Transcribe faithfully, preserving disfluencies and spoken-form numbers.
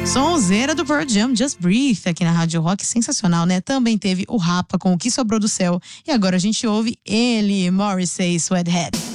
Sonzeira do Pearl Jam, Just Breathe, aqui na Rádio Rock, sensacional, né? Também teve o Rapa com O Que Sobrou do Céu. E agora a gente ouve ele, Morrissey, Sweathead.